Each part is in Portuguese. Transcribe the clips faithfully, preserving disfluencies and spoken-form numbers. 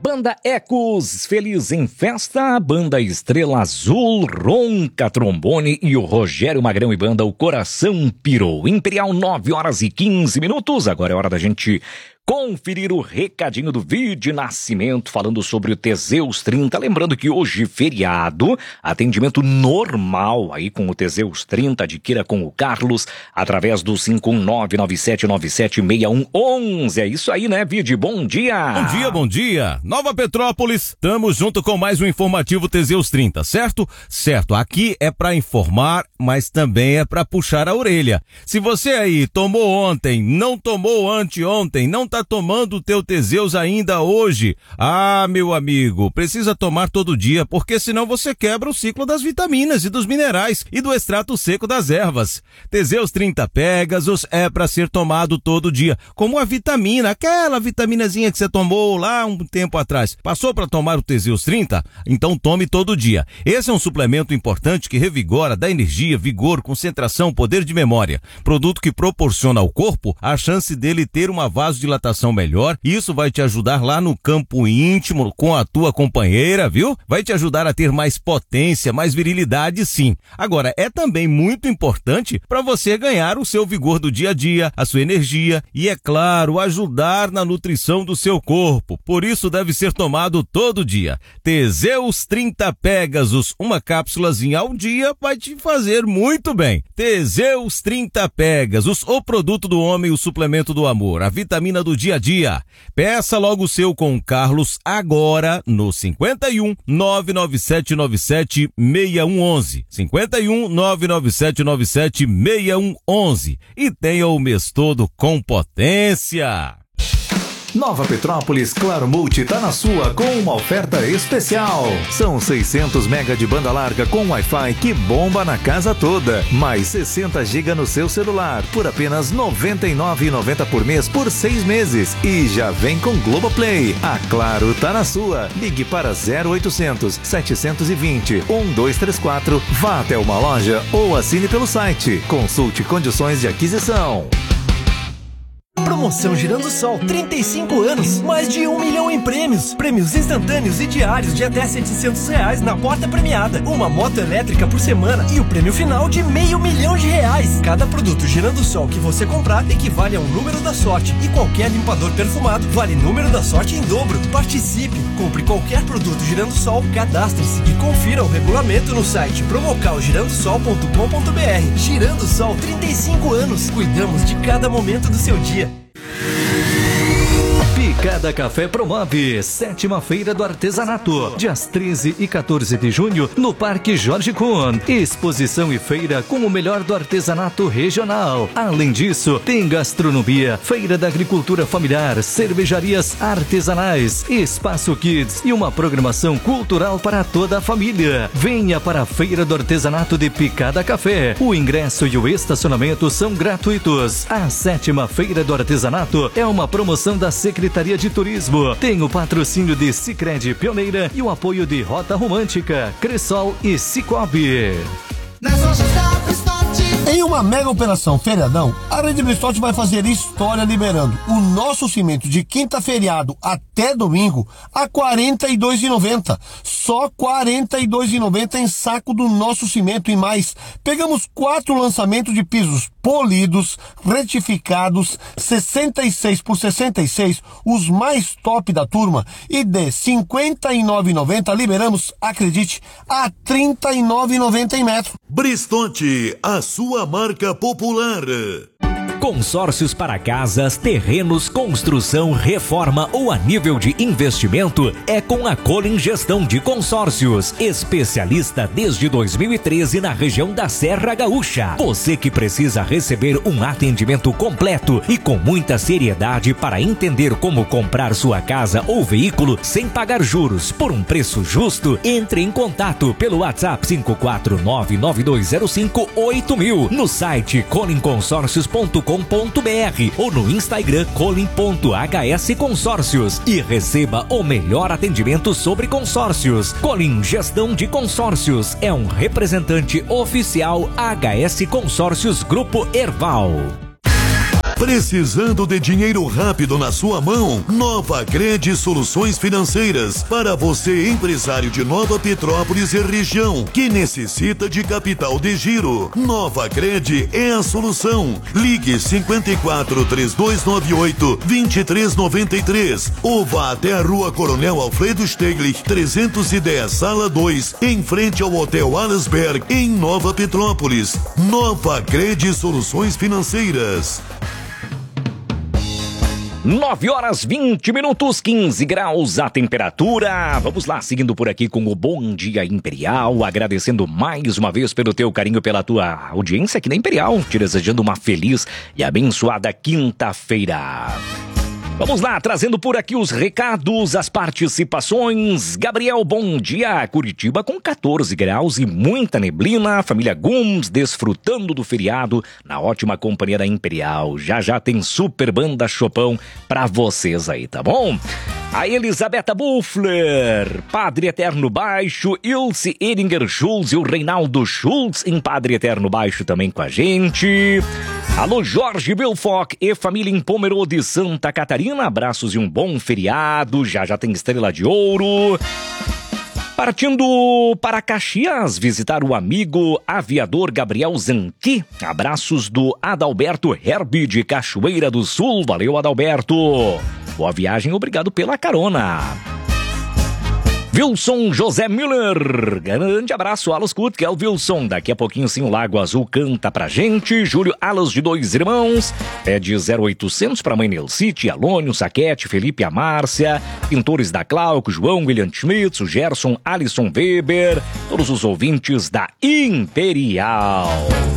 Banda Ecos, Feliz em Festa, Banda Estrela Azul, Ronca Trombone e o Rogério Magrão e Banda O Coração Pirou. Imperial, nove horas e quinze minutos, agora é hora da gente conferir o recadinho do Vide Nascimento, falando sobre o Teseus trinta. Lembrando que hoje, feriado, atendimento normal aí com o Teseus trinta, adquira com o Carlos, através do cinco um nove, nove sete nove sete, seis um um um. É isso aí, né, Vide? Bom dia! Bom dia, bom dia! Nova Petrópolis, tamo junto com mais um informativo Teseus trinta, certo? Certo, aqui é pra informar, mas também é pra puxar a orelha. Se você aí tomou ontem, não tomou anteontem, não tá tomando o teu Teseus ainda hoje, ah, meu amigo, precisa tomar todo dia, porque senão você quebra o ciclo das vitaminas e dos minerais e do extrato seco das ervas. Teseus trinta Pegasus é para ser tomado todo dia, como a vitamina, aquela vitaminazinha que você tomou lá um tempo atrás. Passou para tomar o Teseus trinta? Então tome todo dia. Esse é um suplemento importante que revigora, dá energia, vigor, concentração, poder de memória. Produto que proporciona ao corpo a chance dele ter uma vasodilatação melhor. Isso vai te ajudar lá no campo íntimo com a tua companheira, viu? Vai te ajudar a ter mais potência, mais virilidade, sim. Agora, é também muito importante para você ganhar o seu vigor do dia a dia, a sua energia e, é claro, ajudar na nutrição do seu corpo. Por isso deve ser tomado todo dia. Teseus trinta Pegasus, uma cápsulazinha ao dia vai te fazer muito bem. Teseus trinta Pegasus, o produto do homem, o suplemento do amor, a vitamina do dia a dia. Peça logo o seu com o Carlos agora no cinco um nove nove sete nove sete seis um um um. cinco um nove nove sete nove sete seis um um um e tenha o mês todo com potência. Nova Petrópolis Claro Multi tá na sua com uma oferta especial. São seiscentos mega de banda larga com Wi-Fi que bomba na casa toda. Mais sessenta gigas no seu celular por apenas noventa e nove reais e noventa centavos por mês por seis meses. E já vem com Globoplay. A Claro tá na sua. Ligue para zero oitocentos, setecentos e vinte, doze trinta e quatro. Vá até uma loja ou assine pelo site. Consulte condições de aquisição. Promoção Girando Sol, trinta e cinco anos, mais de um milhão em prêmios. Prêmios instantâneos e diários de até setecentos reais na porta premiada. Uma moto elétrica por semana e o prêmio final de meio milhão de reais. Cada produto Girando Sol que você comprar equivale a um número da sorte. E qualquer limpador perfumado vale número da sorte em dobro. Participe, compre qualquer produto Girando Sol, cadastre-se e confira o regulamento no site promocal girando sol ponto com ponto br. Girando Sol, trinta e cinco anos. Cuidamos de cada momento do seu dia. Picada Café promove sétima Feira do Artesanato, dias treze e quatorze de junho, no Parque Jorge Kuhn. Exposição e feira com o melhor do artesanato regional. Além disso, tem gastronomia, feira da agricultura familiar, cervejarias artesanais, espaço kids e uma programação cultural para toda a família. Venha para a Feira do Artesanato de Picada Café. O ingresso e o estacionamento são gratuitos. A sétima Feira do Artesanato é uma promoção da Secretaria de Turismo. Tem o patrocínio de Sicredi Pioneira e o apoio de Rota Romântica, Cressol e Cicobi. Em uma mega operação feriadão, a Rede Bristol vai fazer história liberando o nosso cimento de quinta feriado até domingo a quarenta e dois reais e noventa centavos. Só quarenta e dois reais e noventa centavos em saco do nosso cimento e mais. Pegamos quatro lançamentos de pisos polidos, retificados, sessenta e seis por sessenta e seis, os mais top da turma, e de cinquenta e nove reais e noventa centavos liberamos, acredite, a trinta e nove reais e noventa centavos em metro. Bristonte, a sua marca popular. Consórcios para casas, terrenos, construção, reforma ou a nível de investimento é com a Colin Gestão de Consórcios, especialista desde dois mil e treze na região da Serra Gaúcha. Você que precisa receber um atendimento completo e com muita seriedade para entender como comprar sua casa ou veículo sem pagar juros por um preço justo, entre em contato pelo WhatsApp cinco quatro nove nove dois zero cinco oito mil, no site colin consórcios ponto com ponto br ou no Instagram colin ponto h s consórcios e receba o melhor atendimento sobre consórcios. Colin Gestão de Consórcios é um representante oficial H S Consórcios Grupo Erval. Precisando de dinheiro rápido na sua mão? Nova Cred Soluções Financeiras. Para você, empresário de Nova Petrópolis e região, que necessita de capital de giro. Nova Cred é a solução. Ligue cinquenta e quatro, três dois nove oito, vinte e três noventa e três ou vá até a Rua Coronel Alfredo Steglich, trezentos e dez, Sala dois, em frente ao Hotel Alesberg, em Nova Petrópolis. Nova Cred Soluções Financeiras. nove horas vinte minutos, quinze graus a temperatura. Vamos lá, seguindo por aqui com o Bom Dia Imperial, agradecendo mais uma vez pelo teu carinho, pela tua audiência aqui na Imperial, te desejando uma feliz e abençoada quinta-feira. Vamos lá, trazendo por aqui os recados, as participações. Gabriel, bom dia. Curitiba com quatorze graus e muita neblina. Família Gomes desfrutando do feriado na ótima companhia da Imperial. Já já tem Super Banda Chopão pra vocês aí, tá bom? A Elisabetta Buffler, Padre Eterno Baixo, Ilse Edinger Schultz e o Reinaldo Schultz em Padre Eterno Baixo também com a gente. Alô, Jorge Belfoc e família em Pomerode, Santa Catarina. Abraços e um bom feriado. Já já tem Estrela de Ouro. Partindo para Caxias, visitar o amigo aviador Gabriel Zanqui. Abraços do Adalberto Herbi de Cachoeira do Sul. Valeu, Adalberto. Boa viagem, obrigado pela carona. Wilson José Miller, grande abraço, Alos Kut, que é o Wilson. Daqui a pouquinho sim o Lago Azul canta pra gente. Júlio Alas de Dois Irmãos, pede zero oitocentos pra mãe Nelcite, Alônio, Saquete, Felipe e a Márcia, pintores da Glauco, João William Schmitz, o Gerson, Alisson Weber, todos os ouvintes da Imperial.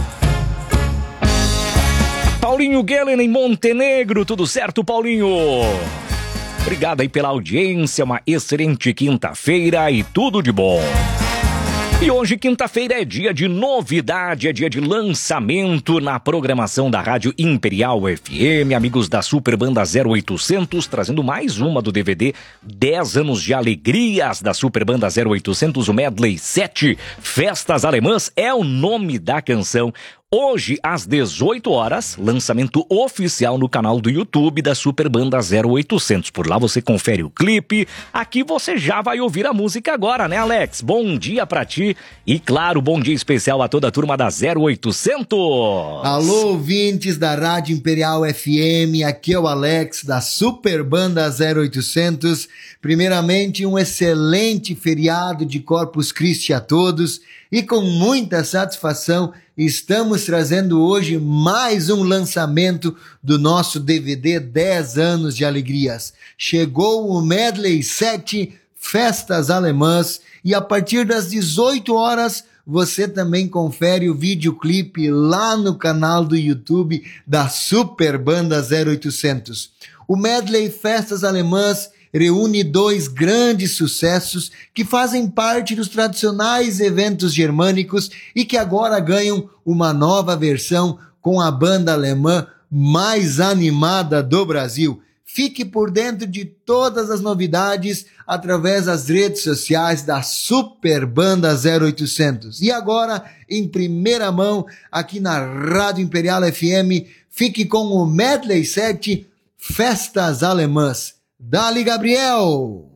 Paulinho Gellen em Montenegro, tudo certo, Paulinho? Obrigado aí pela audiência, uma excelente quinta-feira e tudo de bom. E hoje, quinta-feira, é dia de novidade, é dia de lançamento na programação da Rádio Imperial F M. Amigos da Super Banda zero oitocentos, trazendo mais uma do D V D dez anos de alegrias da Super Banda zero oitocentos, o Medley sete, Festas Alemãs, é o nome da canção. Hoje, às dezoito horas, lançamento oficial no canal do YouTube da Super Banda zero oitocentos. Por lá você confere o clipe. Aqui você já vai ouvir a música agora, né, Alex? Bom dia pra ti e, claro, bom dia especial a toda a turma da zero oitocentos. Alô, ouvintes da Rádio Imperial F M, aqui é o Alex da Super Banda zero oitocentos. Primeiramente, um excelente feriado de Corpus Christi a todos e com muita satisfação estamos trazendo hoje mais um lançamento do nosso D V D dez anos de alegrias. Chegou o Medley sete, Festas Alemãs, e a partir das dezoito horas você também confere o videoclipe lá no canal do YouTube da Super Banda zero oitocentos. O Medley Festas Alemãs reúne dois grandes sucessos que fazem parte dos tradicionais eventos germânicos e que agora ganham uma nova versão com a banda alemã mais animada do Brasil. Fique por dentro de todas as novidades através das redes sociais da Super Banda zero oitocentos. E agora, em primeira mão, aqui na Rádio Imperial F M, fique com o Medley sete, Festas Alemãs. Dali, Gabriel!